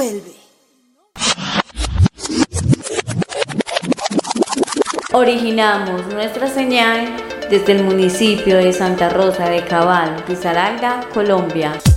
vuelve. Originamos nuestra señal desde el municipio de Santa Rosa de Cabal, Risaralda, Colombia.